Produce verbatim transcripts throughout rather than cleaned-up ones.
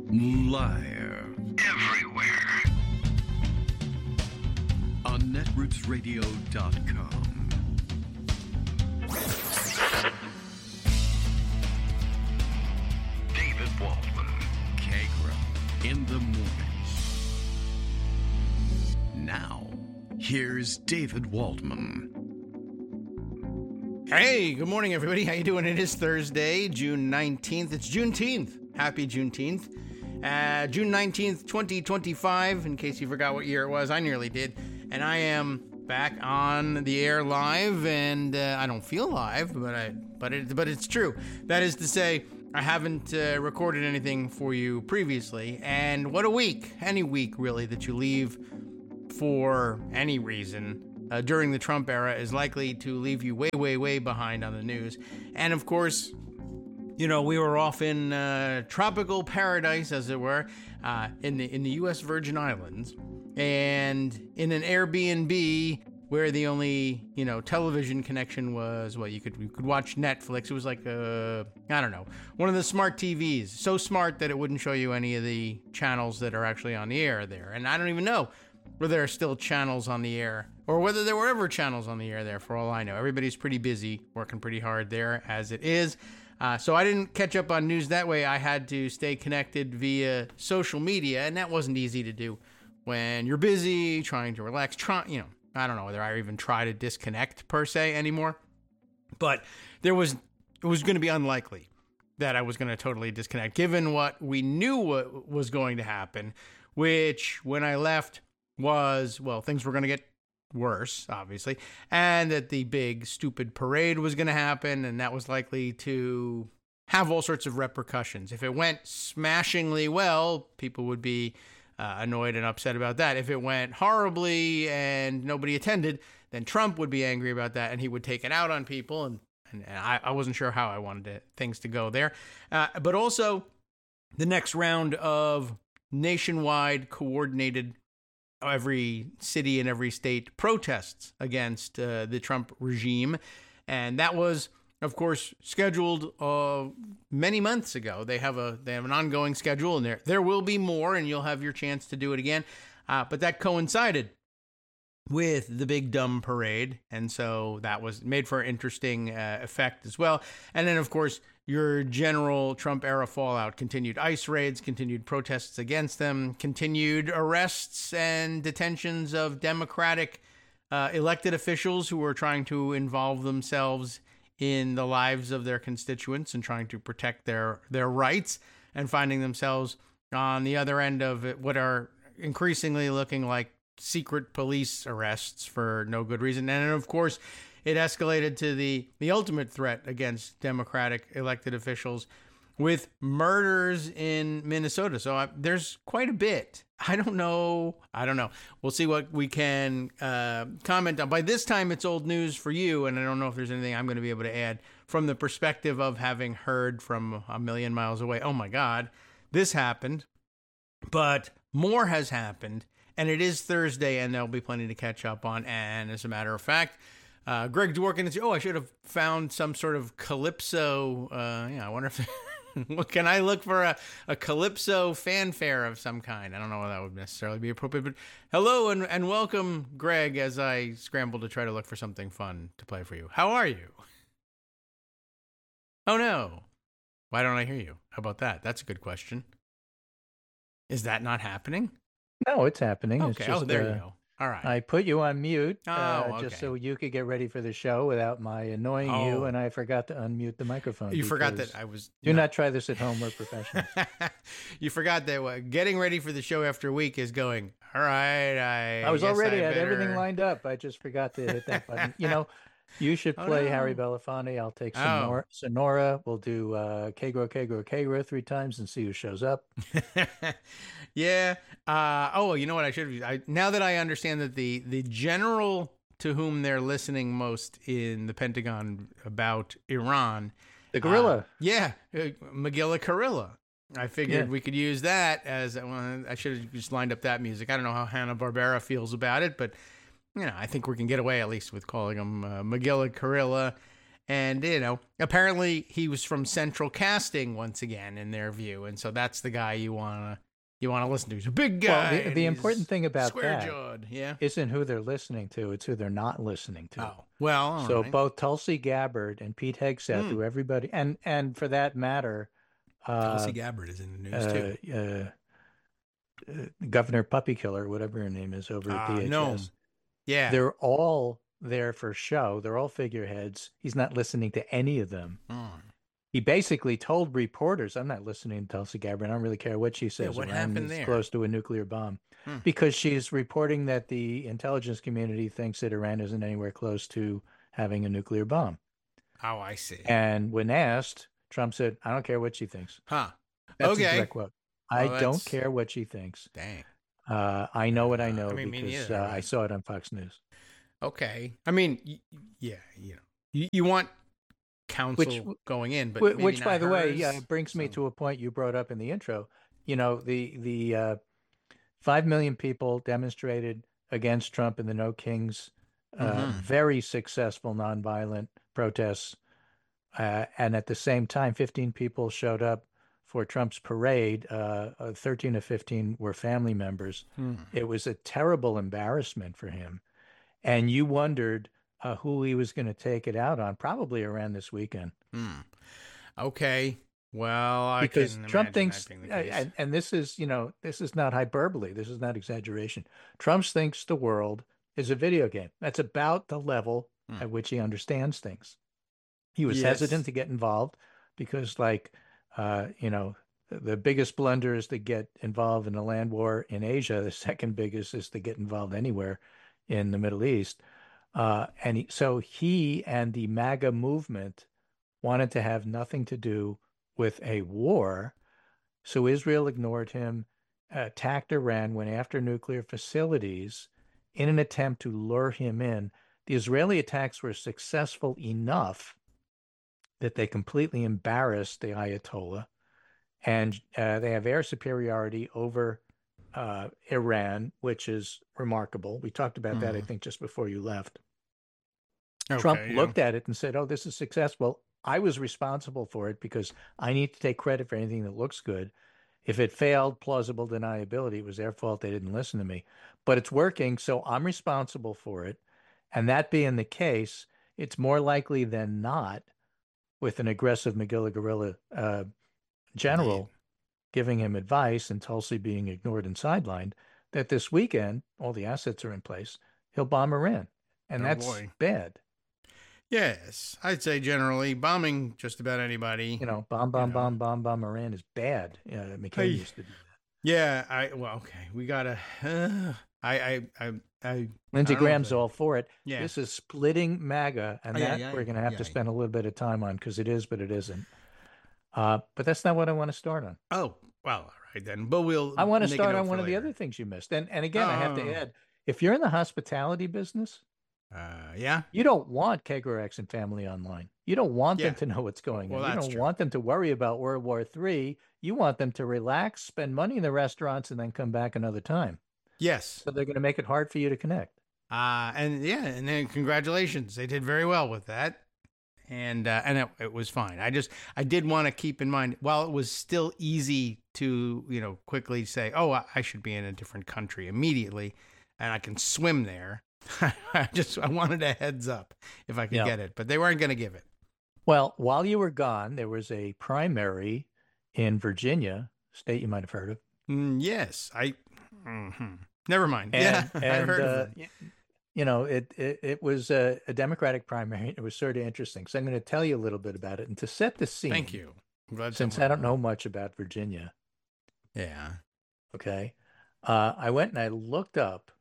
Live everywhere on netroots radio dot com. David Waldman, K-Gro, in the mornings. Now, here's David Waldman. Hey, good morning, everybody. How you doing? It is Thursday, June nineteenth. It's Juneteenth. Happy Juneteenth. Uh, June nineteenth, twenty twenty-five, in case you forgot what year it was. I nearly did. And I am back on the air live, and uh, I don't feel live, but I, but it, but it's true. That is to say, I haven't uh, recorded anything for you previously. And what a week, any week really, that you leave for any reason uh, during the Trump era is likely to leave you way, way, way behind on the news. And of course, you know, we were off in uh, tropical paradise, as it were, uh, in the in the U S Virgin Islands, and in an Airbnb where the only, you know, television connection was, well, you could you could watch Netflix. It was like a, I don't know, one of the smart T Vs, so smart that it wouldn't show you any of the channels that are actually on the air there. And I don't even know whether there are still channels on the air or whether there were ever channels on the air there, for all I know. Everybody's pretty busy, working pretty hard there as it is. Uh, so I didn't catch up on news that way. I had to stay connected via social media, and that wasn't easy to do when you're busy, trying to relax, try, you know, I don't know whether I even try to disconnect per se anymore, but there was, it was going to be unlikely that I was going to totally disconnect, given what we knew what was going to happen, which when I left was, well, things were going to get worse, obviously, and that the big stupid parade was going to happen, and that was likely to have all sorts of repercussions. If it went smashingly well, people would be uh, annoyed and upset about that. If it went horribly and nobody attended, then Trump would be angry about that, and he would take it out on people, and, and, and I, I wasn't sure how I wanted to, things to go there. Uh, but also, the next round of nationwide coordinated every city and every state protests against uh, the Trump regime. And that was, of course, scheduled uh, many months ago. They have a they have an ongoing schedule, and there there will be more, and you'll have your chance to do it again. Uh, but that coincided with the big dumb parade, and so that was made for an interesting uh, effect as well. And then, of course, your general Trump-era fallout, continued ICE raids, continued protests against them, continued arrests and detentions of Democratic uh, elected officials who were trying to involve themselves in the lives of their constituents and trying to protect their, their rights, and finding themselves on the other end of it, what are increasingly looking like secret police arrests for no good reason. And of course, it escalated to the, the ultimate threat against Democratic elected officials with murders in Minnesota. So I, there's quite a bit. I don't know. I don't know. We'll see what we can uh, comment on. By this time, it's old news for you, and I don't know if there's anything I'm going to be able to add from the perspective of having heard from a million miles away. Oh, my God, this happened. But more has happened, and it is Thursday, and there'll be plenty to catch up on. And as a matter of fact, Uh, Greg Dworkin is, oh, I should have found some sort of Calypso. Uh, yeah, I wonder if, what can I look for a, a Calypso fanfare of some kind? I don't know whether that would necessarily be appropriate, but hello and, and welcome, Greg, as I scramble to try to look for something fun to play for you. How are you? Oh, no. Why don't I hear you? How about that? That's a good question. Is that not happening? No, it's happening. Okay. It's just, oh, there uh, you go. All right. I put you on mute Oh, uh, okay. just so you could get ready for the show without my annoying Oh. you, and I forgot to unmute the microphone. You forgot because that I was... Do no. not try this at home. We're professionals. You forgot that uh, getting ready for the show after a week is going, all right, I I was guess already I had better... everything lined up. I just forgot to hit that button. You know, you should Oh, play no. Harry Belafonte. I'll take Oh. Sonora. Sonora. We'll do uh, Kagro, Kagro, Kagro three times and see who shows up. Yeah. Uh, oh, you know what I should have... I, now that I understand that the, the general to whom they're listening most in the Pentagon about Iran... The gorilla. Uh, yeah. Uh, Magilla Gorilla. I figured Yeah. we could use that as... Well, I should have just lined up that music. I don't know how Hanna-Barbera feels about it, but... You know, I think we can get away at least with calling him uh, Magilla Gorilla. And, you know, apparently he was from Central Casting once again, in their view. And so that's the guy you want to you want to listen to. He's a big guy. Well, the, the important thing about square-jawed. that yeah. isn't who they're listening to. It's who they're not listening to. Oh, well, all So right. both Tulsi Gabbard and Pete Hegseth, Mm. who everybody, and, and for that matter, uh, Tulsi Gabbard is in the news, uh, too. uh, uh, Governor Puppy Killer, whatever her name is over at Uh, D H S. no. Yeah. They're all there for show. They're all figureheads. He's not listening to any of them. Mm. He basically told reporters, I'm not listening to Tulsi Gabbard. I don't really care what she says. what Iran happened is there? close to a nuclear bomb. Hmm. Because she's reporting that the intelligence community thinks that Iran isn't anywhere close to having a nuclear bomb. Oh, I see. And when asked, Trump said, I don't care what she thinks. Huh. That's Okay. a direct quote. I Well, don't that's- care what she thinks. Dang. Uh, I know what I Uh, know I mean, me because neither, uh, I right? saw it on Fox News. Okay. I mean, y- yeah, you know, you, you want counsel Which- going in, but Wh- maybe Which, not by the way, hers, yeah, brings me so- to a point you brought up in the intro. You know, the the uh, five million people demonstrated against Trump in the No Kings, uh, Mhm. very successful nonviolent protests, uh, and at the same time, fifteen people showed up for Trump's parade. Uh, uh, thirteen of fifteen were family members. Hmm. It was a terrible embarrassment for him, and you wondered uh, who he was going to take it out on. Probably around this weekend. Hmm. Okay. Well, I Because can Trump imagine thinks, that being the case. and, and this is, you know, this is not hyperbole. This is not exaggeration. Trump thinks the world is a video game. That's about the level Hmm. at which he understands things. He was Yes. hesitant to get involved because, like, uh, you know, the, the biggest blunder is to get involved in a land war in Asia. The second biggest is to get involved anywhere in the Middle East. Uh, and he, so he and the MAGA movement wanted to have nothing to do with a war. So Israel ignored him, attacked Iran, went after nuclear facilities in an attempt to lure him in. The Israeli attacks were successful enough that they completely embarrassed the Ayatollah, and uh, they have air superiority over uh, Iran, which is remarkable. We talked about that, I Mhm. think, just before you left. Okay, Trump yeah. looked at it and said, oh, this is successful. I was responsible for it because I need to take credit for anything that looks good. If it failed, plausible deniability, it was their fault. They didn't listen to me. But it's working, so I'm responsible for it. And that being the case, it's more likely than not, with an aggressive Magilla guerrilla uh, general Indeed. giving him advice and Tulsi being ignored and sidelined, that this weekend, all the assets are in place, he'll bomb Iran. And Oh, that's boy. bad. Yes, I'd say generally bombing just about anybody. You know, bomb, bomb, know. bomb, bomb, bomb Iran is bad. Uh, McCain Hey. used to do that. Yeah, I well, okay, we gotta. Uh, I, I, I, I. Lindsey I don't know Graham's if I- all for it. Yeah. This is splitting MAGA, and Oh, yeah, that yeah, we're going to have yeah, to yeah. spend a little bit of time on because it is, but it isn't. Uh, but that's not what I want to start on. Oh well, all right then. But we'll. I want to make a start note on for one of the later. other things you missed. And and again, I have Oh. to add, if you're in the hospitality business, Uh, yeah. you don't want Kegorex and Family Online. You don't want Yeah. them to know what's going Well, on. You that's don't true. want them to worry about World War Three. You want them to relax, spend money in the restaurants, and then come back another time. Yes. So they're going to make it hard for you to connect. Uh, and yeah, and then congratulations, they did very well with that, and uh, and it, it was fine. I just I did want to keep in mind, while it was still easy to you know quickly say, oh, I, I should be in a different country immediately, and I can swim there. I just I wanted a heads up if I could Yeah. get it, but they weren't going to give it. Well, while you were gone, there was a primary in Virginia, state you might have heard of. Mm, yes, I. mhm. Never mind. And, yeah, I've and, heard uh, of it. you know, it it, it was a, a Democratic primary. It was sort of interesting. So I'm going to tell you a little bit about it. And to set the scene, Thank you. I'm glad since someone- I don't know much about Virginia, Yeah. okay, uh, I went and I looked up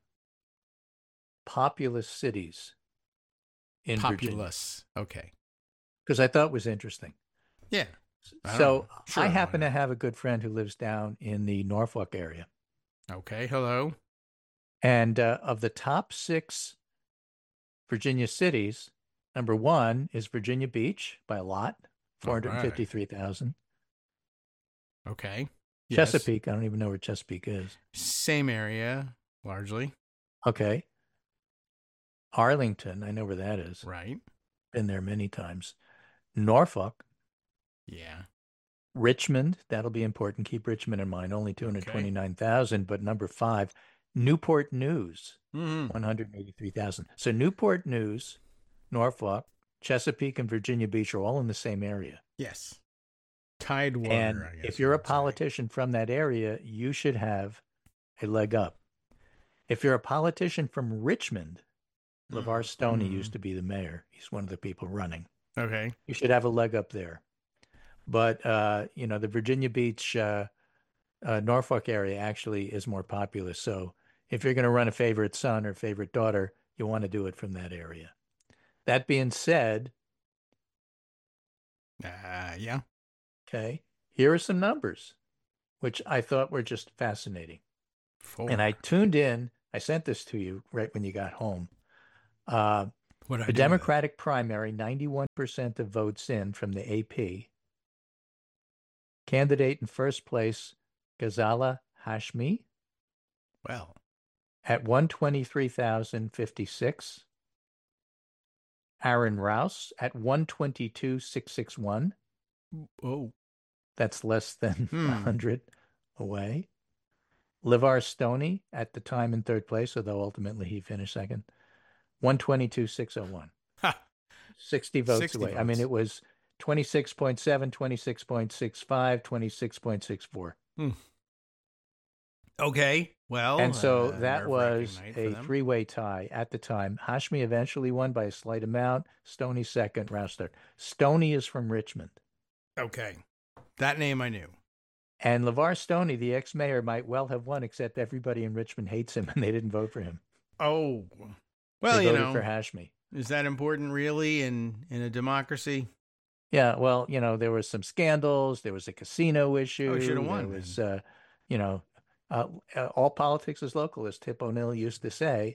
populous cities in Virginia Populous. Okay. because I thought it was interesting. Yeah. I don't So know. Sure, I why happen to not? have a good friend who lives down in the Norfolk area. Okay. Hello. And uh, of the top six Virginia cities, number one is Virginia Beach by a lot, four hundred fifty-three thousand. Okay. Yes. Chesapeake, I don't even know where Chesapeake is. Same area, largely. Okay. Arlington, I know where that is. Right. Been there many times. Norfolk, Yeah. Richmond, that'll be important. Keep Richmond in mind, only Okay. two hundred twenty-nine thousand, but number five, Newport News, Mm-hmm. one hundred eighty-three thousand. So Newport News, Norfolk, Chesapeake, and Virginia Beach are all in the same area. Yes. Tidewater, And I guess. if you you're a would say. politician from that area, you should have a leg up. If you're a politician from Richmond, LeVar Stoney Mhm. used to be the mayor. He's one of the people running. Okay. You should have a leg up there. But, uh, you know, the Virginia Beach, uh, uh, Norfolk area actually is more populous. So if you're going to run a favorite son or favorite daughter, you want to do it from that area. That being said, Uh, yeah. okay, here are some numbers, which I thought were just fascinating. Four. And I tuned in. I sent this to you right when you got home. Uh, What I the do Democratic primary, ninety-one percent of votes in from the A P. Candidate in first place, Ghazala Hashmi, Well. at one hundred twenty-three thousand fifty-six. Aaron Rouse at one hundred twenty-two thousand six hundred sixty-one. Oh. That's less than Hmm. one hundred away. LeVar Stoney at the time in third place, although ultimately he finished second. one hundred twenty-two thousand six hundred one. Ha. sixty votes sixty away. I mean, votes. it was twenty-six point seven, twenty-six point six five, twenty-six point six four. Hmm. Okay. Well, And so uh, that nerve-wracking was night for a them. three-way tie at the time. Hashmi eventually won by a slight amount. Stoney second, Rouse third. Stoney is from Richmond. Okay. That name I knew. And LeVar Stoney, the ex-mayor, might well have won, except everybody in Richmond hates him and they didn't vote for him. Oh. Well, they you voted know, for Hashmi. is that important really in, in a democracy? Yeah, well, you know, there was some scandals. There was a casino issue. Oh, he should have won, There was, uh, you know, uh, uh, all politics is local, as Tip O'Neill used to say.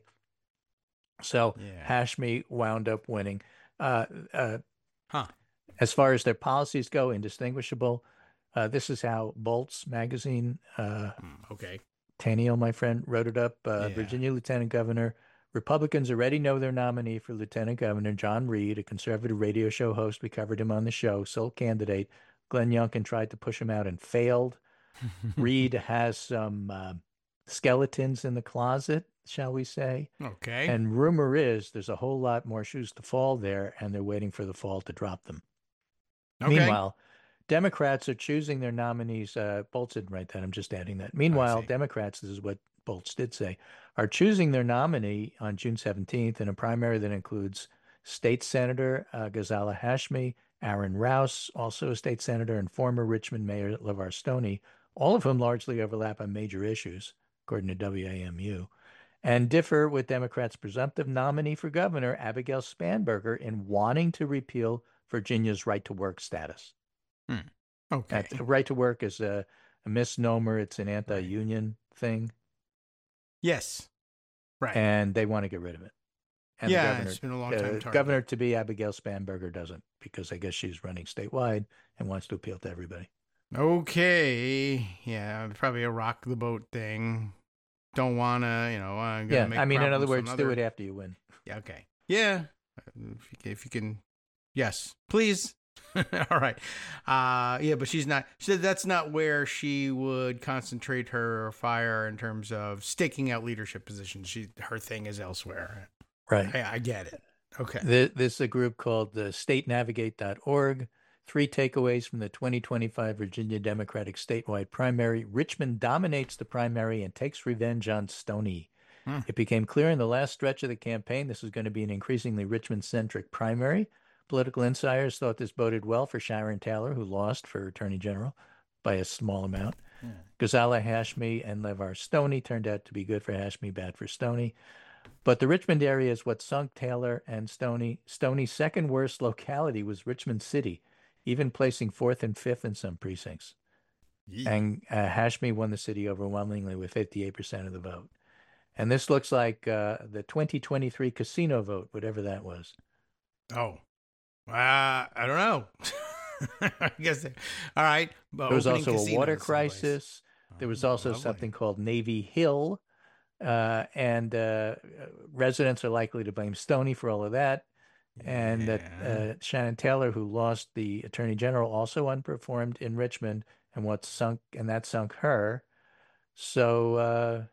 So Yeah. Hashmi wound up winning. Uh, uh, Huh. As far as their policies go, indistinguishable. Uh, this is how Bolt's magazine, uh, Hmm, Okay. Taniel, my friend, wrote it up. Uh, Yeah. Virginia Lieutenant Governor. Republicans already know their nominee for Lieutenant Governor, John Reed, a conservative radio show host. We covered him on the show, sole candidate. Glenn Youngkin tried to push him out and failed. Reed has some uh, skeletons in the closet, shall we say. Okay. And rumor is there's a whole lot more shoes to fall there, and they're waiting for the fall to drop them. Okay. Meanwhile, Democrats are choosing their nominees. Uh, Boltz didn't write that. I'm just adding that. Meanwhile, see. Democrats, this is what Boltz did say, are choosing their nominee on June seventeenth in a primary that includes State Senator uh, Ghazala Hashmi, Aaron Rouse, also a state senator, and former Richmond Mayor LeVar Stoney, all of whom largely overlap on major issues, according to W A M U, and differ with Democrats' presumptive nominee for governor, Abigail Spanberger, in wanting to repeal Virginia's right to work status. Hmm. Okay. That right to work is a, a misnomer. It's an anti-union thing, Yes. Right. and they want to get rid of it. And yeah, the governor, it's been a long uh, time. target. governor to be Abigail Spanberger doesn't, because I guess she's running statewide and wants to appeal to everybody. Okay. Yeah, probably a rock the boat thing. Don't wanna, you know. Uh, Yeah, make I mean, in other problems words, from do other- it after you win. Yeah. Okay. Yeah. If you, can- if you can, yes, please. All right. Uh, yeah, but she's not. She said that's not where she would concentrate her fire in terms of staking out leadership positions. She her thing is elsewhere. Right. Yeah, I get it. Okay. This, this is a group called the state navigate dot org. Three takeaways from the twenty twenty-five Virginia Democratic statewide primary. Richmond dominates the primary and takes revenge on Stoney. Hmm. It became clear in the last stretch of the campaign this was going to be an increasingly Richmond-centric primary. Political insiders thought this boded well for Sharon Taylor, who lost for Attorney General by a small amount. Hmm. Ghazala Hashmi and LeVar Stoney turned out to be good for Hashmi, bad for Stoney. But the Richmond area is what sunk Taylor and Stoney. Stoney's second worst locality was Richmond City, even placing fourth and fifth in some precincts. Yee. And uh, Hashmi won the city overwhelmingly with fifty-eight percent of the vote. And this looks like uh, the twenty twenty-three casino vote, whatever that was. Oh, uh, I don't know. I guess. They, all right. But There was opening also a casinos water someplace. crisis. There was Oh, also lovely. something called Navy Hill. Uh, and uh, residents are likely to blame Stoney for all of that. and that Yeah. uh, Shannon Taylor, who lost the attorney general, also underperformed in Richmond, and what sunk and that sunk her. So uh,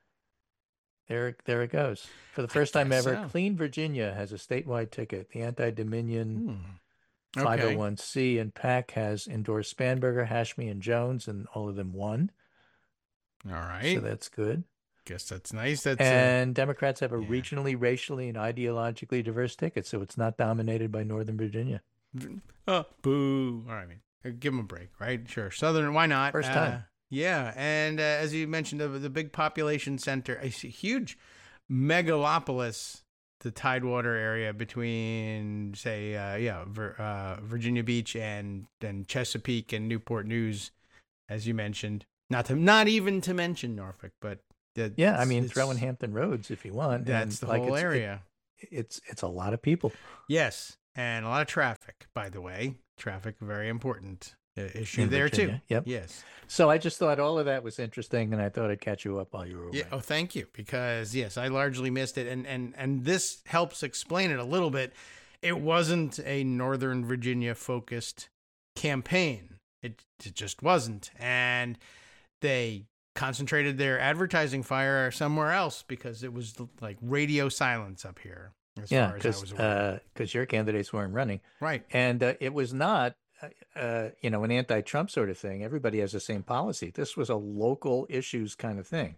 there, there it goes. For the I first time guess ever, so. Clean Virginia has a statewide ticket. The anti-Dominion Hmm. Okay. five oh one c and PAC has endorsed Spanberger, Hashmi, and Jones, and all of them won. All right. So that's good. Guess that's nice. That's uh, And Democrats have a yeah. regionally, racially, and ideologically diverse ticket, so it's not dominated by Northern Virginia. oh, boo. All right, I mean, give them a break, right? Sure. Southern, why not? First Uh, time. yeah, and uh, as you mentioned, the, the big population center, a huge megalopolis, the Tidewater area between, say, uh, yeah, Vir, uh, Virginia Beach and and Chesapeake and Newport News, as you mentioned. Not to, not even to mention Norfolk, but the, Yeah, I mean, it's- throw in Hampton Roads if you want. That's and, the like, whole it's, it- area. it's it's a lot of people. Yes, and a lot of traffic, by the way. Traffic, very important uh, issue In there Virginia, too. yep. Yes. So I just thought all of that was interesting, and I thought I'd catch you up while you were away. Yeah. Oh, thank you. Because yes, I largely missed it, and and and this helps explain it a little bit. It wasn't a Northern Virginia focused campaign. It, it just wasn't, and they concentrated their advertising fire somewhere else because it was like radio silence up here. As Yeah, far as I was because aware. because your candidates weren't running, Right. and uh, it was not, uh, uh, you know, an anti-Trump sort of thing. Everybody has the same policy. This was a local issues kind of thing,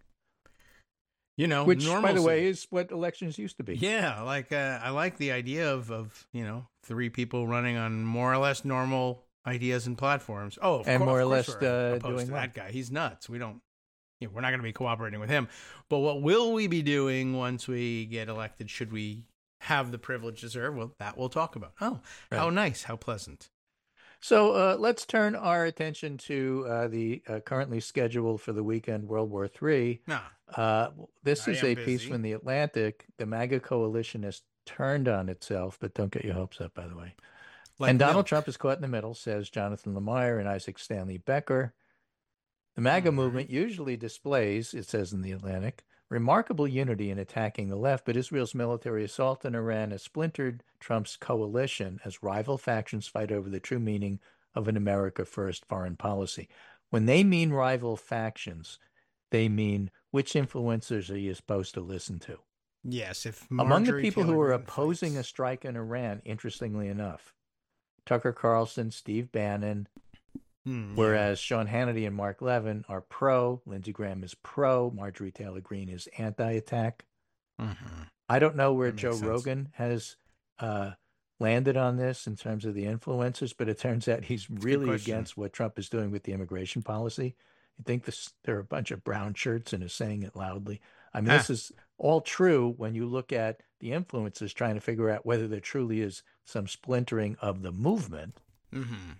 You know, which, by the normalcy. way, is what elections used to be. Yeah, like uh, I like the idea of of you know three people running on more or less normal ideas and platforms. Oh, of And cour- more of or course less, we're uh, opposed doing to well. that guy. He's nuts. We don't. You know, we're not going to be cooperating with him. But what will we be doing once we get elected? Should we have the privilege to serve? Well, that we'll talk about. Oh, how Right. nice, how pleasant. So uh, let's turn our attention to uh, the uh, currently scheduled for the weekend World War Three. Nah, Uh, this I is am a piece busy. from The Atlantic. The MAGA coalition has turned on itself, but don't get your hopes up, by the way. like and Donald milk. Trump is caught in the middle, says Jonathan Lemire and Isaac Stanley Becker. The MAGA All movement usually displays, it says in The Atlantic, remarkable unity in attacking the left, but Israel's military assault in Iran has splintered Trump's coalition as rival factions fight over the true meaning of an America First foreign policy. When they mean rival factions, they mean which influencers are you supposed to listen to? Yes, if Among the Marjorie people Taylor who are Greene opposing a fights. strike in Iran, interestingly enough, Tucker Carlson, Steve Bannon, Hmm, yeah. whereas Sean Hannity and Mark Levin are pro, Lindsey Graham is pro, Marjorie Taylor Greene is anti-attack. Mhm. I don't know where That Joe makes sense. Rogan has uh, landed on this in terms of the influencers, but it turns out he's really question. against what Trump is doing with the immigration policy. You think this, there are a bunch of brown shirts and is saying it loudly. I mean, Ah. this is all true when you look at the influencers trying to figure out whether there truly is some splintering of the movement. Mhm.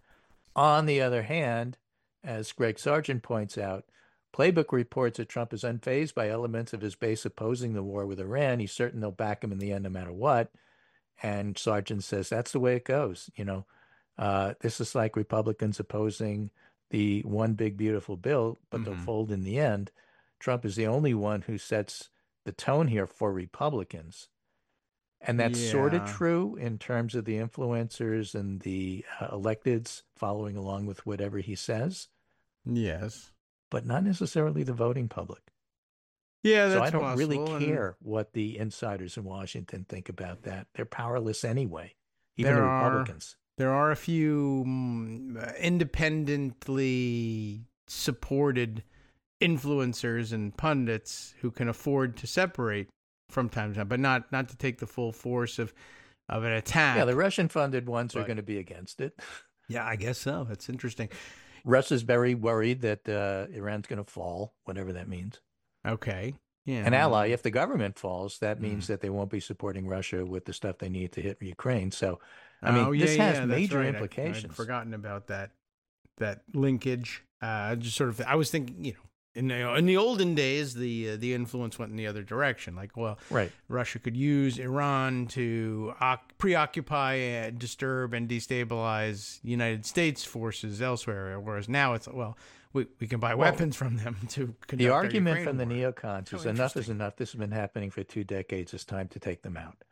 On the other hand, as Greg Sargent points out, Playbook reports that Trump is unfazed by elements of his base opposing the war with Iran. He's certain they'll back him in the end no matter what. And Sargent says that's the way it goes. You know, uh, this is like Republicans opposing the one big beautiful bill, but they'll Mhm. fold in the end. Trump is the only one who sets the tone here for Republicans. And that's sort of Yeah. true in terms of the influencers and the uh, electeds following along with whatever he says, Yes. but not necessarily the voting public. Yeah, that's So I don't really possible, and care what the insiders in Washington think about that. They're powerless anyway, even There the are- Republicans. There are a few mm, uh, independently supported influencers and pundits who can afford to separate from time to time, but not not to take the full force of of an attack. Yeah, the Russian-funded ones are But- going to be against it. Yeah, I guess so. That's interesting. Russia's very worried that uh, Iran's going to fall, whatever that means. Okay. Yeah. An ally, if the government falls, that means Mm. that they won't be supporting Russia with the stuff they need to hit Ukraine. So, I mean, Oh, yeah, this has yeah, that's major right. I- implications. I'd forgotten about that that linkage. Uh, just sort of, I was thinking, you know, in the, in the olden days, the uh, the influence went in the other direction. Like, well, Right. Russia could use Iran to oc- preoccupy, uh, disturb, and destabilize United States forces elsewhere. Whereas now it's, well, we, we can buy Well, weapons from them to conduct The our argument Ukraine from the war. neocons How is enough is interesting. enough. This has been happening for two decades. It's time to take them out.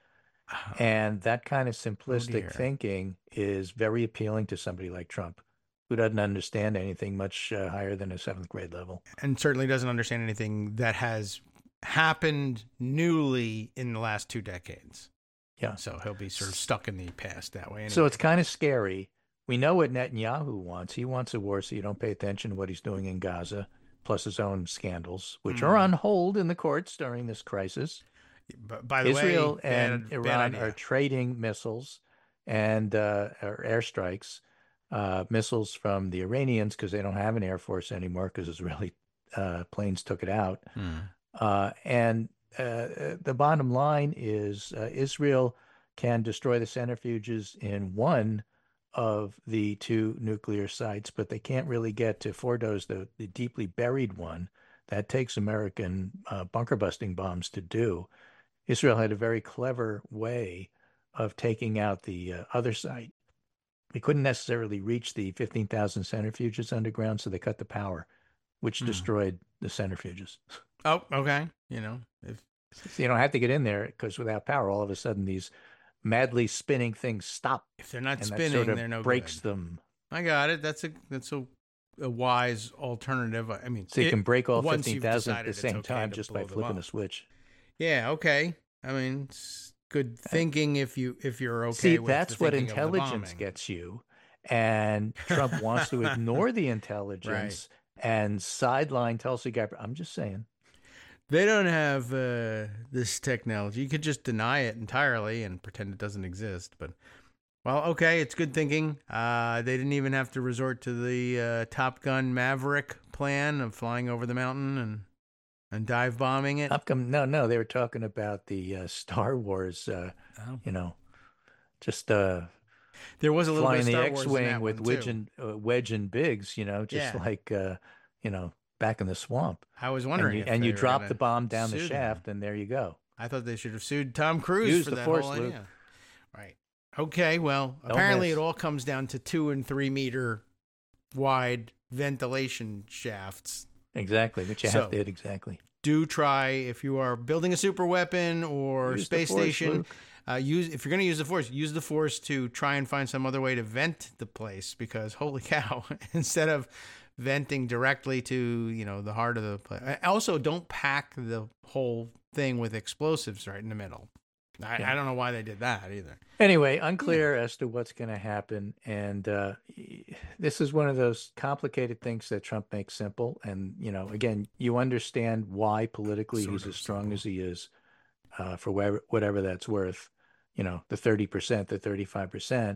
And that kind of Oh simplistic dear. thinking is very appealing to somebody like Trump, who doesn't understand anything much uh, higher than a seventh grade level. And certainly doesn't understand anything that has happened newly in the last two decades. Yeah. So he'll be sort of stuck in the past that way. Anyway. So it's kind of scary. We know what Netanyahu wants. He wants a war so you don't pay attention to what he's doing in Gaza, plus his own scandals, which Mm. are on hold in the courts during this crisis. But by the Israel way, and bad, bad Iran idea. are trading missiles and uh, or airstrikes, uh, missiles from the Iranians because they don't have an air force anymore because Israeli uh, planes took it out. Mm. Uh, and uh, the bottom line is uh, Israel can destroy the centrifuges in one of the two nuclear sites, but they can't really get to Fordo's, the, the deeply buried one. That takes American uh, bunker busting bombs to do. Israel had a very clever way of taking out the uh, other site. They couldn't necessarily reach the fifteen thousand centrifuges underground, so they cut the power, which Hmm. destroyed the centrifuges. Oh, okay. You know, if So you don't have to get in there because without power, all of a sudden these madly spinning things stop, if they're not and that spinning, sort of they're no breaks good. them. I got it. That's a that's a, a wise alternative. I mean, So you it- can break all once fifteen you've thousand at decided the it's same okay time to just by blow them flipping up. a switch. Yeah. Okay. I mean, it's good thinking if you if you're okay. See, with that's the what thinking of the intelligence bombing. gets you. And Trump wants to ignore the intelligence and sideline Tulsi Gabbard. I'm just saying. They don't have uh, this technology. You could just deny it entirely and pretend it doesn't exist. But, well, okay, it's good thinking. Uh, they didn't even have to resort to the uh, Top Gun Maverick plan of flying over the mountain and and dive bombing it. How come? No, no, they were talking about the uh, Star Wars, uh, Oh. you know, just uh, There was a little bit flying of the Star Wars in X-Wing that with one, Wedge too. and, uh, Wedge and Biggs, you know, just Yeah. like, uh, you know, back in the swamp. I was And wondering you, if and they you were drop gonna the bomb down the sue them. shaft, and there you go. I thought they should have sued Tom Cruise Use for the that Force, whole Luke. idea. Right. Okay, well, Don't apparently miss. it all comes down to two and three meter wide ventilation shafts. Exactly, but you So- have to hit exactly. Do try if you are building a super weapon or Use the space Force, station. Luke. Uh, use if you're going to use the force, use the force to try and find some other way to vent the place. Because holy cow, instead of venting directly to you know the heart of the place. Also, don't pack the whole thing with explosives right in the middle. I, Yeah. I don't know why they did that either. Anyway, unclear as to what's going to happen. And uh, this is one of those complicated things that Trump makes simple. And, you know, again, you understand why politically Sort he's of as strong simple. as he is uh, for whatever, whatever that's worth, you know, the thirty percent, the thirty-five percent,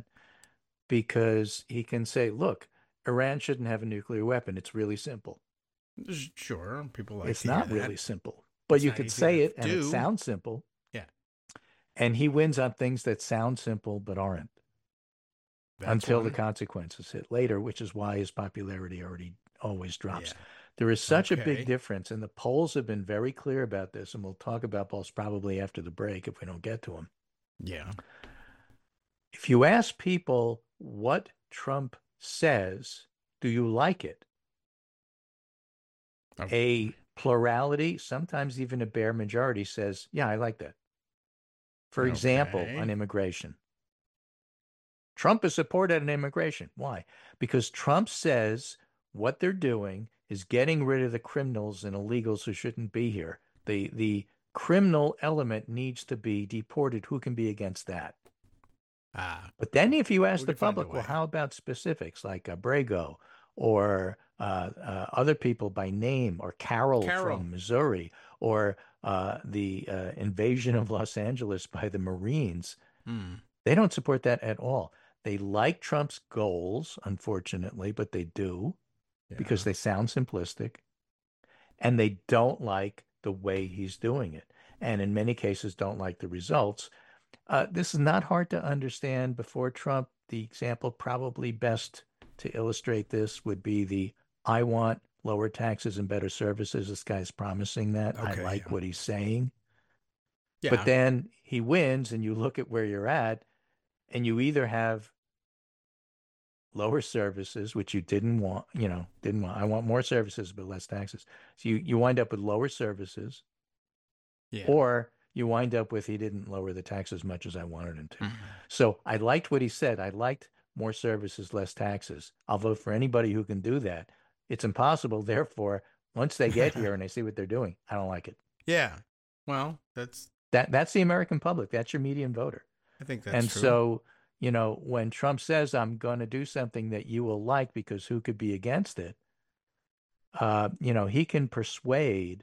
because he can say, look, Iran shouldn't have a nuclear weapon. It's really simple. Sure, people like It's to hear not that. really simple, but It's you not could easy say to it and it do. sounds simple. Yeah. And he wins on things that sound simple but aren't. That's until one. the consequences hit later, which is why his popularity already always drops. Yeah. There is such a Okay. big difference, and the polls have been very clear about this, and we'll talk about polls probably after the break if we don't get to them. Yeah. If you ask people what Trump says, do you like it? Oh. A plurality, sometimes even a bare majority says, yeah, I like that. For example, Okay. on immigration. Trump is supported on immigration. Why? Because Trump says what they're doing is getting rid of the criminals and illegals who shouldn't be here. The the criminal element needs to be deported. Who can be against that? Ah. But then if you ask We the could find a public, well, way. how about specifics like Abrego or uh, uh, other people by name, or Carroll, Carroll. from Missouri, or uh, the uh, invasion of Los Angeles by the Marines, Hmm. they don't support that at all. They like Trump's goals, unfortunately, but they do Yeah. because they sound simplistic, and they don't like the way he's doing it, and in many cases don't like the results. Uh, this is not hard to understand. Before Trump, the example probably best to illustrate this would be the I want lower taxes and better services. This guy's promising that. Okay, I like yeah. what he's saying. Yeah. But then he wins, and you look at where you're at, and you either have lower services, which you didn't want, you know, didn't want. I want more services, but less taxes. So you, you wind up with lower services, yeah. or you wind up with he didn't lower the tax as much as I wanted him to. Mhm. So I liked what he said. I liked more services, less taxes. I'll vote for anybody who can do that. It's impossible. Therefore, once they get here and they see what they're doing, I don't like it. Yeah. Well, that's That that's the American public. That's your median voter. I think that's And true. so, you know, when Trump says, I'm going to do something that you will like because who could be against it? Uh, you know, he can persuade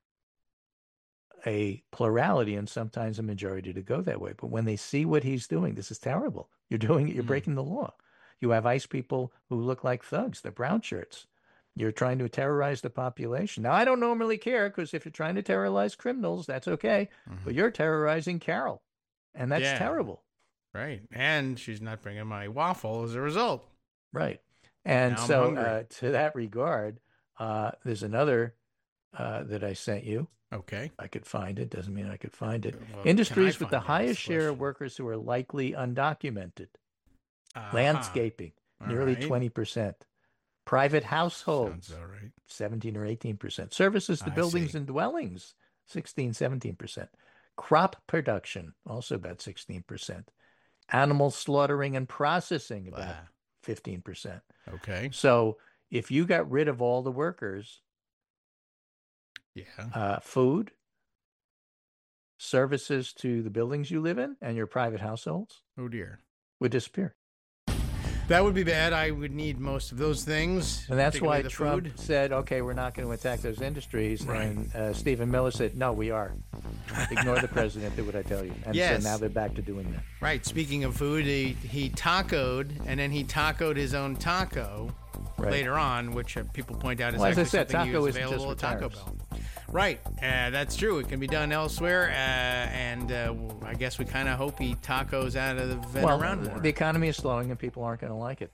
a plurality and sometimes a majority to go that way. But when they see what he's doing, this is terrible. You're doing it. You're Mm. breaking the law. You have ICE people who look like thugs. They're brown shirts. You're trying to terrorize the population. Now, I don't normally care because if you're trying to terrorize criminals, that's okay. Mhm. But you're terrorizing Carol. And that's Yeah. terrible. Right. And she's not bringing my waffle as a result. Right. And Now I'm so hungry. uh, to that regard, uh, there's another uh, that I sent you. Okay. I could find it. Doesn't mean I could find it. Well, can Industries I with the find it? That's highest the share of question. workers who are likely undocumented. Uh-huh. Landscaping, All nearly right. twenty percent. Private households, Sounds all right. seventeen or eighteen percent. Services to I buildings see. and dwellings, sixteen, seventeen percent. Crop production, also about sixteen percent. Animal slaughtering and processing, about Wow. fifteen percent. Okay. So if you got rid of all the workers, Yeah. uh, food, services to the buildings you live in, and your private households Oh dear. would disappear. That would be bad. I would need most of those things. And that's particularly why the Trump food. said, okay, we're not going to attack those industries. Right. And uh, Stephen Miller said, no, we are. Ignore the president, do what I tell you. And Yes. so now they're back to doing that. Right. Speaking of food, he, he tacoed, and then he tacoed his own taco Right. later on, which uh, people point out is Well, as I actually said, something he taco was isn't just available for at Taco tariffs. Bell. Right. Uh, that's true. It can be done elsewhere, uh, and uh, I guess we kind of hope he tacos out of the vet Well, around more. the economy is slowing and people aren't going to like it.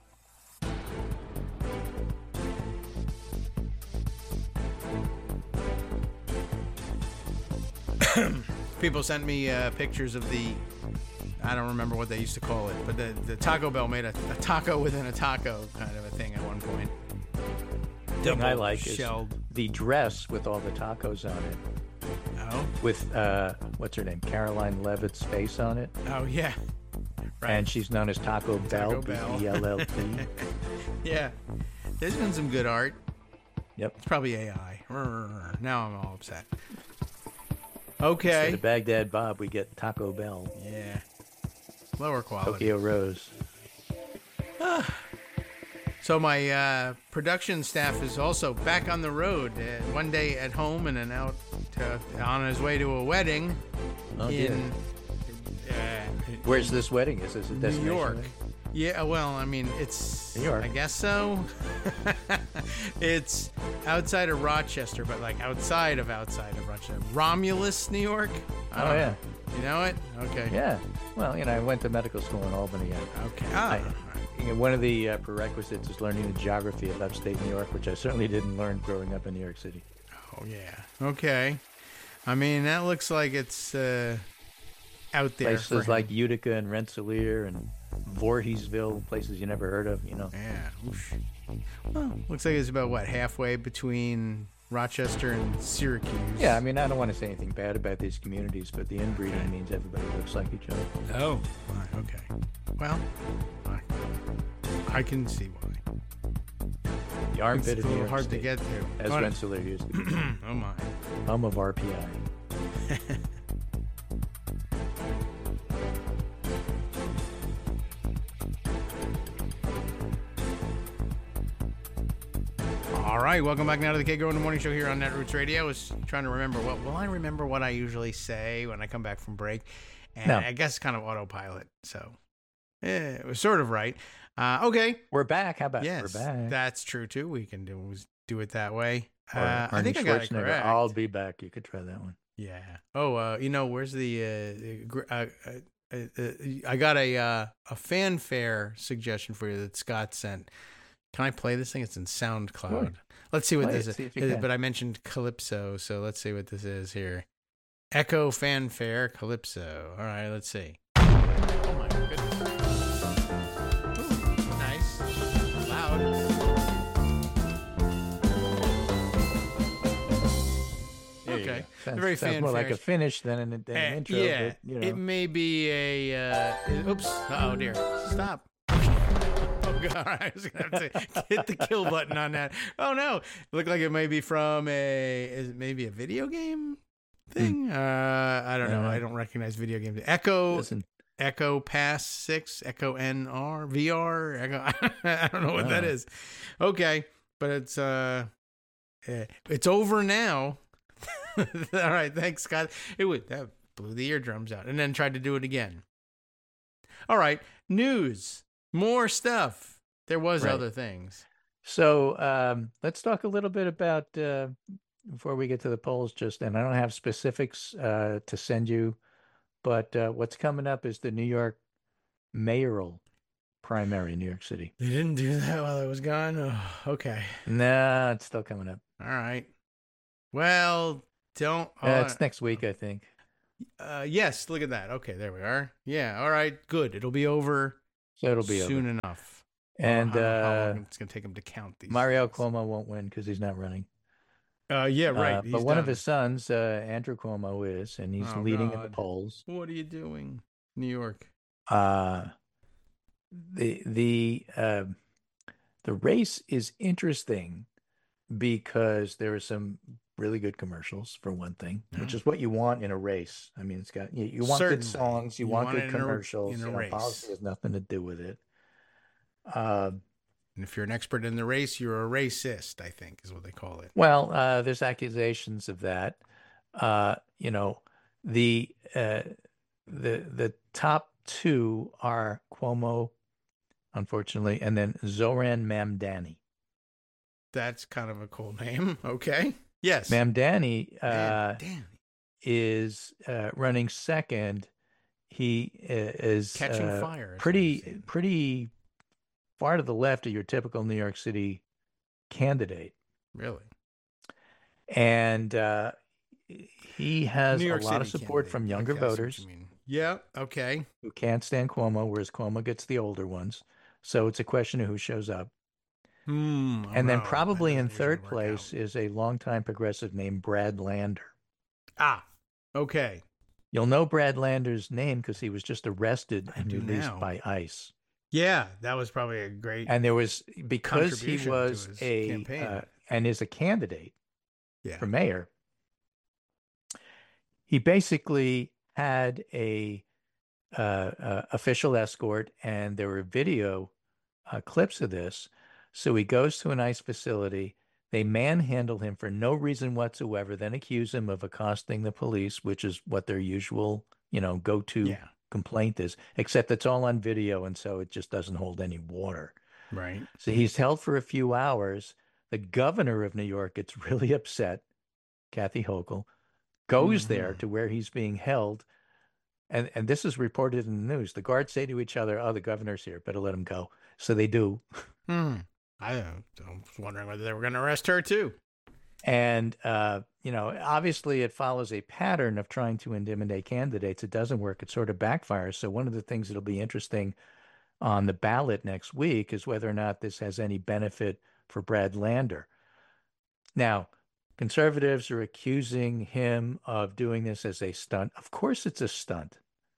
People sent me uh, pictures of the, I don't remember what they used to call it, but the, the Taco Bell made a, a taco within a taco kind of a thing at one point. The thing I Double like shelled. is the dress with all the tacos on it, Oh, with, uh, what's her name, Caroline Levitt's face on it. oh yeah. Right. And she's known as Taco Bell, Taco Bell. B E L L T. Yeah. There's been some good art. Yep. It's probably A I. Now I'm all upset. Instead Okay. of Baghdad Bob, we get Taco Bell, Yeah. Lower quality. Tokyo Rose. So my uh, production staff is also back on the road. Uh, one day at home and then out to, on his way to a wedding Oh, dear. in uh, Where's this wedding? Is this a New destination York. wedding? Yeah, well, I mean, it's New York. I guess so. It's outside of Rochester, but like outside of outside of Rochester, Romulus, New York. I Oh, don't yeah. know. You know it? Okay. Yeah. Well, you know, I went to medical school in Albany. And, Okay. Ah, I- you know, one of the uh, prerequisites is learning the geography of upstate New York, which I certainly didn't learn growing up in New York City. oh yeah. Okay. I mean, that looks like it's uh, out there. for Places him. like Utica and Rensselaer and Voorheesville, places you never heard of, you know. Yeah. Oof. Well, looks like it's about what halfway between Rochester and Syracuse. Yeah, I mean, I don't want to say anything bad about these communities, but the inbreeding Okay. means everybody looks like each other. Oh. Right, okay. Well, I, I can see why. The It's armpit a of New little York hard State, to get to. as Oh, no. Rensselaer used to be, Oh my. home of R P I. All right, welcome back now to the Kid Grow in the Morning Show here on Netroots Radio. I was trying to remember what will I remember what I usually say when I come back from break, and No. I guess kind of autopilot. So, yeah, it was sort of right. Uh, okay, We're back. How about yes, we're back? that's true too. We can do do it that way. Or Uh, I Arnie think I got it Schwarzenegger, correct. I'll be back. You could try that one. Yeah. Oh, uh, you know, where's the? Uh, gr- uh, uh, uh, uh, I got a uh, a fanfare suggestion for you that Scott sent. Can I play this thing? It's in SoundCloud. Sure. Let's see what Play this it, is. see if you Uh, can. But I mentioned Calypso, so let's see what this is here. Echo fanfare Calypso. All right, let's see. Oh my goodness. Ooh, nice. Loud. There you Okay. right. Sounds, Very sounds more like a fanfarish. finish than an, than an Uh, intro. yeah, but, you know. it may be a. Uh, oops. Oh dear. Stop. Oh god, I was gonna have to hit the kill button on that. Oh no, it looked like it may be from a. Is it maybe a video game thing? Hmm. Uh, I don't know. Uh, I don't recognize video games. Echo. Listen, Echo Pass six, Echo N R, V R, Echo. I don't know what that Oh. is. Okay, but it's uh, eh, it's over now. All right, thanks, Scott. It would that blew the eardrums out, and then tried to do it again. All right, news, more stuff. There was Right. other things. so um, let's talk a little bit about uh, before we get to the polls. Just and I don't have specifics uh, to send you, but uh, what's coming up is the New York mayoral primary in New York City. They didn't do that while I was gone. Oh, okay, Nah, it's still coming up. all right. Well, don't. Uh, oh, it's next week, I think. Uh, yes, look at that. Okay, there we are. Yeah, all right, good. It'll be over So it'll be soon over. enough. And I don't know how uh, long it's going to take him to count these. Mario things. Cuomo won't win because he's not running. Uh, yeah, right. Uh, he's but one of done. his sons, uh, Andrew Cuomo, is, and he's Oh, leading in the God. polls. What are you doing, New York? Uh, the the uh, the race is interesting because there are some really good commercials, for one thing, which Yeah. is what you want in a race. I mean, it's got you, you want good Certainly. songs, you, You want want good it in a- commercials. in a you know, race. policy has nothing to do with it. Uh, And if you're an expert in the race, you're a racist, I think, is what they call it. Well, uh, there's accusations of that. Uh, you know, the uh, the the top two are Cuomo, unfortunately, and then Zoran Mamdani. That's kind of a cool name. Okay. Yes. Mamdani uh, Man, damn. is uh, running second. He i- is Catching uh, fire. is what I'm pretty saying. pretty far to the left of your typical New York City candidate, Really. and uh, he has New a York lot of City support candidate. from younger Okay, I see what voters you mean. Yeah. Okay. who can't stand Cuomo, whereas Cuomo gets the older ones. So it's a question of who shows up. Hmm. oh, And then no, that probably in doesn't usually third work place out. is a longtime progressive named Brad Lander. Ah. Okay. You'll know Brad Lander's name because he was just arrested I and do released now. by ICE. Yeah, that was probably a great. And there was, because he Contribution to was his a, campaign. uh, and is a candidate yeah. for mayor, he basically had a uh, uh, official escort, and there were video uh, clips of this. So he goes to an ICE facility. They manhandle him for no reason whatsoever, then accuse him of accosting the police, which is what their usual, you know, go-to Yeah. complaint is, except it's all on video, and so it just doesn't hold any water. Right. So he's held for a few hours. The governor of New York gets really upset, Kathy Hochul, goes there Mhm. to where he's being held. And, and this is reported in the news. The guards say to each other, oh, the governor's here, better let him go. So they do. Hmm. I, uh, I was wondering whether they were going to arrest her too. And, uh, you know, obviously it follows a pattern of trying to intimidate candidates. It doesn't work. It sort of backfires. So one of the things that'll be interesting on the ballot next week is whether or not this has any benefit for Brad Lander. Now, conservatives are accusing him of doing this as a stunt. Of course it's a stunt.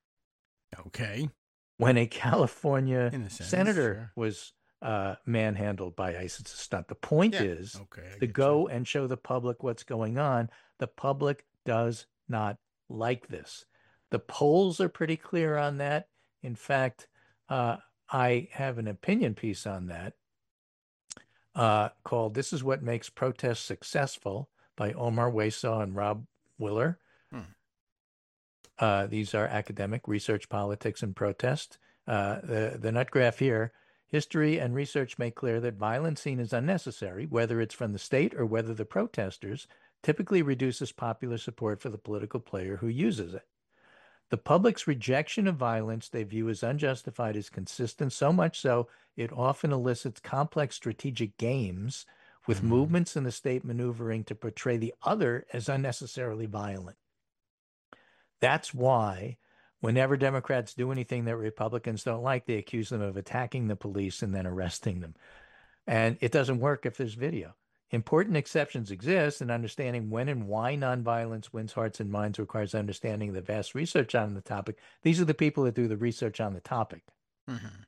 Okay. When a California In a sense, senator sure. was uh, manhandled by ICE, it's a stunt. The point Yeah. is Okay. I to get go you. and show the public what's going on. The public does not like this. The polls are pretty clear on that. In fact, uh, I have an opinion piece on that uh, called This is What Makes Protests Successful by Omar Waysaw and Rob Willer. Hmm. Uh, these are academic research, politics, and protest. Uh, the, the nut graph here, history and research make clear that violence seen as unnecessary, whether it's from the state or whether the protesters, typically reduces popular support for the political player who uses it. The public's rejection of violence they view as unjustified is consistent, so much so it often elicits complex strategic games with Mhm. movements in the state maneuvering to portray the other as unnecessarily violent. That's why whenever Democrats do anything that Republicans don't like, they accuse them of attacking the police and then arresting them. And it doesn't work if there's video. Important exceptions exist, and understanding when and why nonviolence wins hearts and minds requires understanding the vast research on the topic. These are the people that do the research on the topic. Mm-hmm.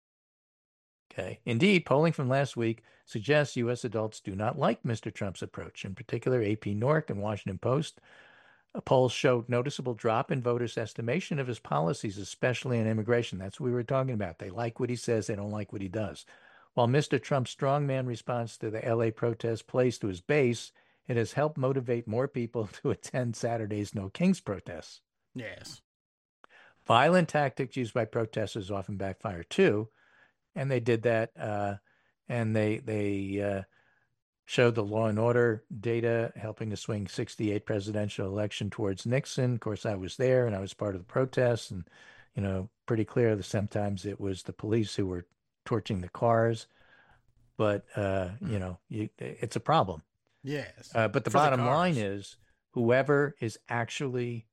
Okay. Indeed, polling from last week suggests U S adults do not like Mister Trump's approach. In particular, A P Nork and Washington Post polls showed noticeable drop in voters' estimation of his policies, especially on immigration. That's what we were talking about. They like what he says. They don't like what he does. While Mister Trump's strongman response to the L A protest plays to his base, it has helped motivate more people to attend Saturday's No Kings protests. Yes. Violent tactics used by protesters often backfire too, and they did that. Uh, and they they uh, showed the law and order data helping to swing sixty-eight presidential election towards Nixon. Of course, I was there and I was part of the protests, and you know, pretty clear that sometimes it was the police who were torching the cars, but uh, mm. you know, you, it's a problem. Yes. Uh, but the For bottom the line is, whoever is actually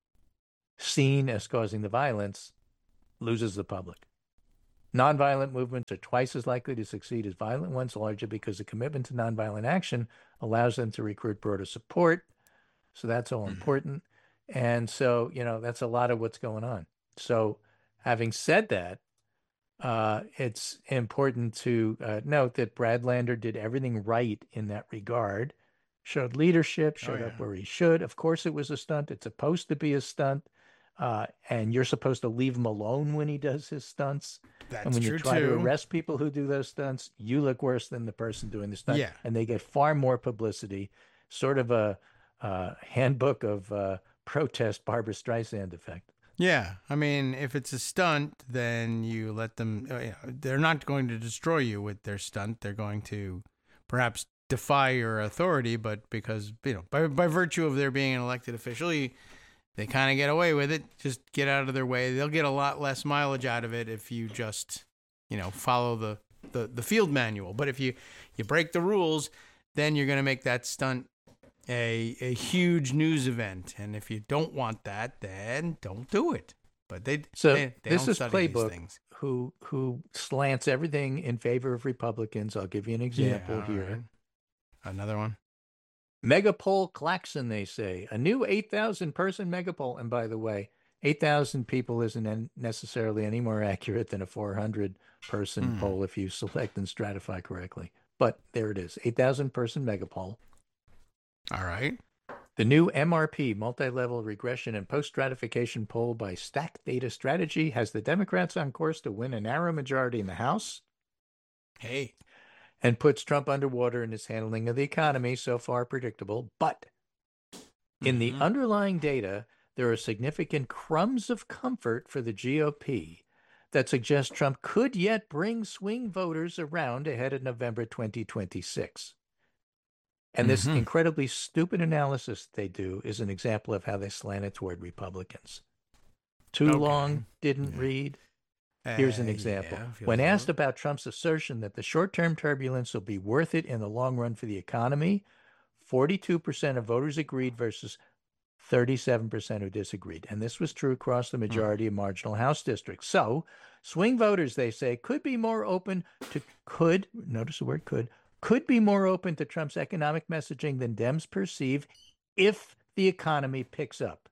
seen as causing the violence loses the public. Nonviolent movements are twice as likely to succeed as violent ones, largely because the commitment to nonviolent action allows them to recruit broader support. So that's all mm. important. And so, you know, that's a lot of what's going on. So having said that, Uh, it's important to uh, note that Brad Lander did everything right in that regard, showed leadership, showed oh, yeah. up where he should. Of course, it was a stunt. It's supposed to be a stunt. Uh, and you're supposed to leave him alone when he does his stunts. That's and when true you try too. to arrest people who do those stunts, you look worse than the person doing the stunt. Yeah. And they get far more publicity, sort of a uh, handbook of uh, protest Barbra Streisand effect. Yeah, I mean, if it's a stunt, then you let them, you know, they're not going to destroy you with their stunt. They're going to perhaps defy your authority, but because, you know, by, by virtue of their being an elected official, you, they kind of get away with it. Just get out of their way. They'll get a lot less mileage out of it if you just, you know, follow the, the, the field manual. But if you, you break the rules, then you're going to make that stunt a a huge news event, and if you don't want that, then don't do it. But they so they, they this don't is study Playbook, these things. who who slants everything in favor of Republicans. I'll give you an example Yeah, here. Right. Another one. Megapol Klaxon, they say, a new eight thousand person megapol. And by the way, eight thousand people isn't necessarily any more accurate than a four hundred person hmm. poll if you select and stratify correctly. But there it is, eight thousand person megapol. All right. The new M R P, multi-level regression and post-stratification poll by Stack Data Strategy, has the Democrats on course to win a narrow majority in the House. Hey. And puts Trump underwater in his handling of the economy, so far predictable. But in mm-hmm. the underlying data, there are significant crumbs of comfort for the G O P that suggest Trump could yet bring swing voters around ahead of November twenty twenty-six. And this mm-hmm. incredibly stupid analysis they do is an example of how they slant it toward Republicans. Too okay. long, didn't yeah. read. Here's an example. Uh, yeah, when low. asked about Trump's assertion that the short-term turbulence will be worth it in the long run for the economy, forty-two percent of voters agreed versus thirty-seven percent who disagreed. And this was true across the majority mm. of marginal House districts. So swing voters, they say, could be more open to, could, notice the word could, could be more open to Trump's economic messaging than Dems perceive if the economy picks up.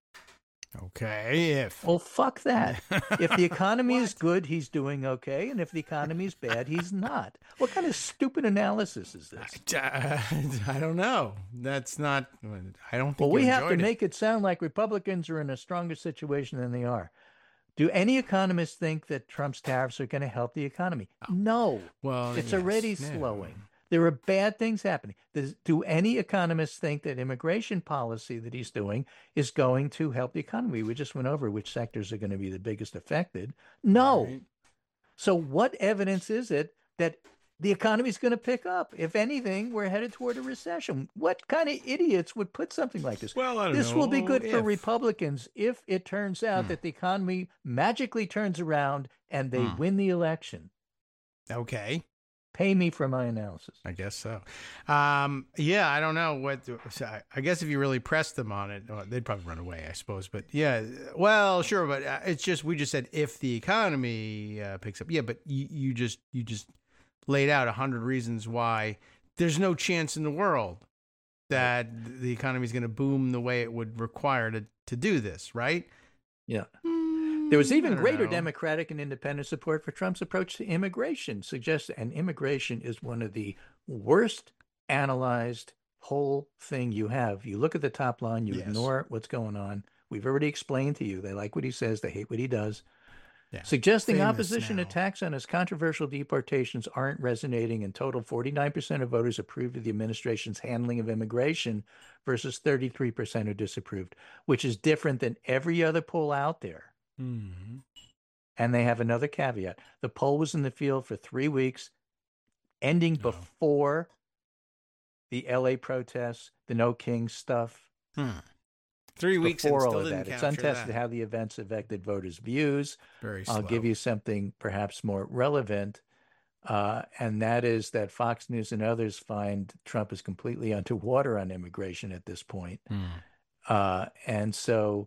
Okay, if. Well, fuck that. If the economy is good, he's doing okay. And if the economy is bad, he's not. What kind of stupid analysis is this? I, I don't know. That's not, I don't think Well, we have to it. make it sound like Republicans are in a stronger situation than they are. Do any economists think that Trump's tariffs are going to help the economy? No. Well, it's yes, already no. slowing. There are bad things happening. Does, do any economists think that immigration policy that he's doing is going to help the economy? We just went over which sectors are going to be the biggest affected. No. Right. So what evidence is it that the economy is going to pick up? If anything, we're headed toward a recession. What kind of idiots would put something like this? Well, I don't this know. will be good if. for Republicans if it turns out hmm. that the economy magically turns around and they hmm. win the election. Okay. Pay me for my analysis. I guess so. Um, yeah, I don't know what. So I guess if you really pressed them on it, well, they'd probably run away, I suppose. But yeah, well, sure. But it's just we just said if the economy uh, picks up. Yeah, but you, you just you just laid out a hundred reasons why there's no chance in the world that the economy is going to boom the way it would require to, to do this, right? Yeah. Mm, There was even I don't greater know. Democratic and independent support for Trump's approach to immigration, suggests, and immigration is one of the worst analyzed whole thing you have. You look at the top line, you Yes. ignore what's going on. We've already explained to you, they like what he says, they hate what he does. Yeah. Suggesting Famous opposition now. attacks on his controversial deportations aren't resonating. In total, forty-nine percent of voters approved of the administration's handling of immigration versus thirty-three percent who disapproved, which is different than every other poll out there. Mm-hmm. And they have another caveat. The poll was in the field for three weeks, ending Oh. before the L A protests, the No King stuff. Hmm. Three weeks and Before still all of didn't that. It's capture untested that. how the events affected voters' views. Very slow. I'll give you something perhaps more relevant, uh, and that is that Fox News and others find Trump is completely underwater on immigration at this point. Hmm. Uh, and so,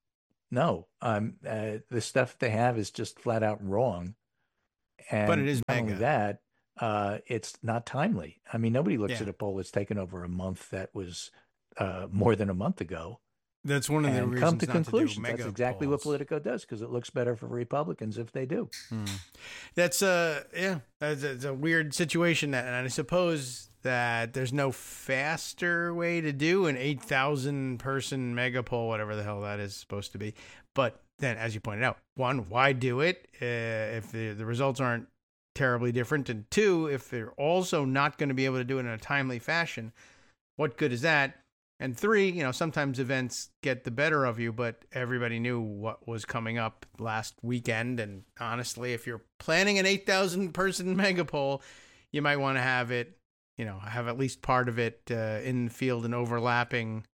no, um, uh, the stuff they have is just flat out wrong. And But it is not mega. only that, uh, it's not timely. I mean, nobody looks Yeah. at a poll that's taken over a month that was uh, more than a month ago. That's one of the And reasons come to not conclusions. to do mega That's exactly what polls. Politico does, because it looks better for Republicans if they do. Hmm. That's a yeah. That's a, it's a weird situation, that, and I suppose that there's no faster way to do an eight thousand person mega poll, whatever the hell that is supposed to be. But then, as you pointed out, one, why do it uh, if the the results aren't terribly different, and two, if they're also not going to be able to do it in a timely fashion, what good is that? And three, you know, sometimes events get the better of you, but everybody knew what was coming up last weekend. And honestly, if you're planning an eight thousand person mega poll, you might want to have it, you know, have at least part of it uh, in the field and overlapping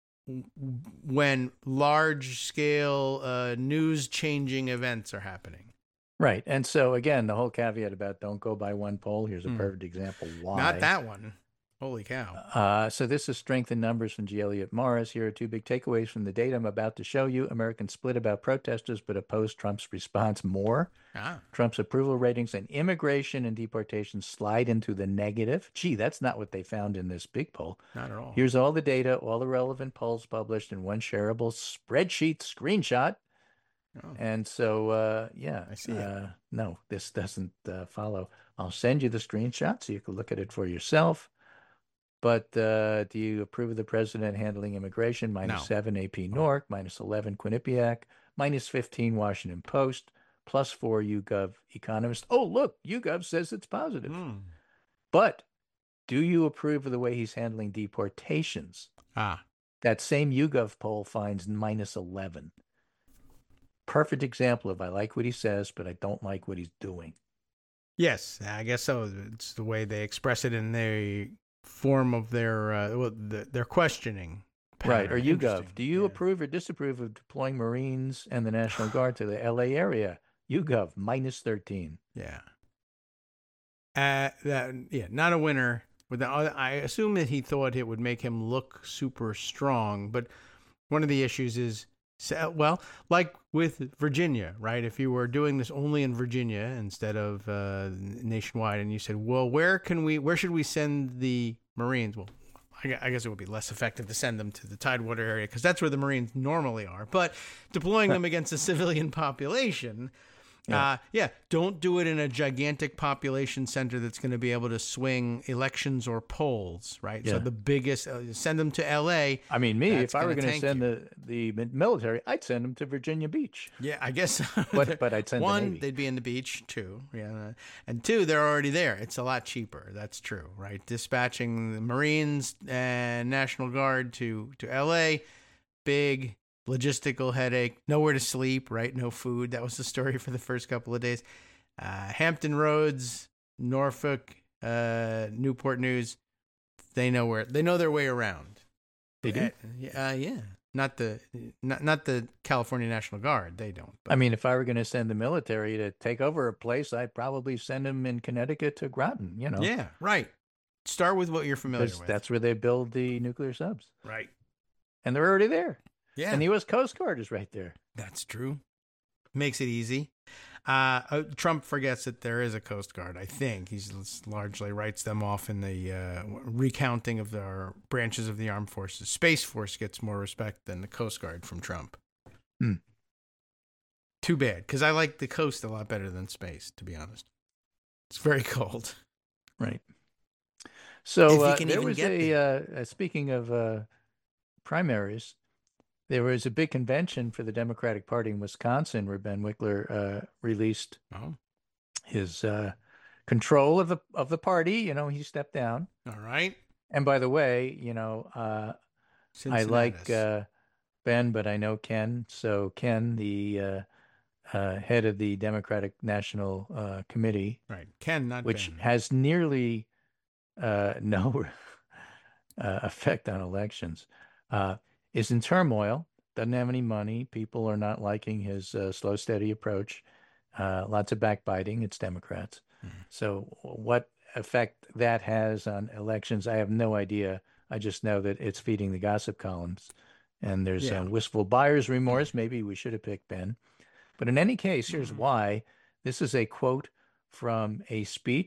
when large scale uh, news changing events are happening. Right. And so, again, the whole caveat about don't go by one poll. Here's a Hmm. perfect example why. Not that one. Holy cow. Uh, so this is strength in numbers from G. Elliott Morris. Here are two big takeaways from the data I'm about to show you. Americans split about protesters, but oppose Trump's response more. Ah. Trump's approval ratings and immigration and deportation slide into the negative. Gee, that's not what they found in this big poll. Not at all. Here's all the data, all the relevant polls published in one shareable spreadsheet screenshot. Oh. And so, uh, yeah, I see it. uh, no, this doesn't uh, follow. I'll send you the screenshot so you can look at it for yourself. But uh, do you approve of the president handling immigration? Minus No. seven, A P Nork. Minus eleven, Quinnipiac. Minus fifteen, Washington Post. Plus four, YouGov Economist. Oh, look, YouGov says it's positive. Hmm. But do you approve of the way he's handling deportations? Ah. That same YouGov poll finds minus eleven. Perfect example of I like what he says, but I don't like what he's doing. Yes, I guess so. It's the way they express it in the form of their uh, well, the, their questioning. Right. Or pattern. YouGov. Interesting. Do you Yeah. approve or disapprove of deploying Marines and the National Guard to the L A area? YouGov, minus thirteen. Yeah. Uh, that yeah, not a winner. With the, I assume that he thought it would make him look super strong, but one of the issues is, so- well, like with Virginia, right? If you were doing this only in Virginia instead of uh, nationwide, and you said, well, where can we, where should we send the Marines? Well, I gu- I guess it would be less effective to send them to the Tidewater area because that's where the Marines normally are. But deploying them against a civilian population, Yeah. uh, yeah, don't do it in a gigantic population center that's going to be able to swing elections or polls, right? So Yeah. the biggest, uh, send them to L A. I mean, me, That's if I were gonna going to tank send you. the, the military, I'd send them to Virginia Beach. Yeah, I guess. But but I'd send the One, Navy. they'd be in the beach. Two, yeah, and two, they're already there. It's a lot cheaper. That's true, right? Dispatching the Marines and National Guard to to L A, big logistical headache. Nowhere to sleep, right? No food. That was the story for the first couple of days. Uh, Hampton Roads, Norfolk, uh, Newport News. They know where they know their way around. They do? Uh, yeah, not the not not the California National Guard. They don't. I mean, if I were going to send the military to take over a place, I'd probably send them in Connecticut to Groton, you know. Yeah, right. Start with what you're familiar Because with. that's where they build the nuclear subs. right. And they're already there. Yeah, And the U S Coast Guard is right there. that's true. Makes it easy. Uh, uh, Trump forgets that there is a Coast Guard. I think he largely writes them off in the uh, recounting of their branches of the armed forces. Space Force gets more respect than the Coast Guard from Trump. Hmm. Too bad, because I like the coast a lot better than space, to be honest. It's very cold. Right. So uh, can there even was get a, uh, uh, speaking of uh, primaries, there was a big convention for the Democratic Party in Wisconsin where Ben Wickler uh, released Oh, his uh, control of the of the party. You know, he stepped down. all right. And by the way, you know, uh, I like Cincinnatus. uh, Ben, but I know Ken. So Ken, the uh, uh, head of the Democratic National uh, Committee, Right. Ken, not which Ben. has nearly uh, no uh, effect on elections, uh, is in turmoil. Doesn't have any money. People are not liking his uh, slow, steady approach. Uh, lots of backbiting. It's Democrats. Mhm. So what effect that has on elections, I have no idea. I just know that it's feeding the gossip columns, and there's Yeah. uh, wistful buyer's remorse. Maybe we should have picked Ben. But in any case, here's Mhm. why. This is a quote from a speech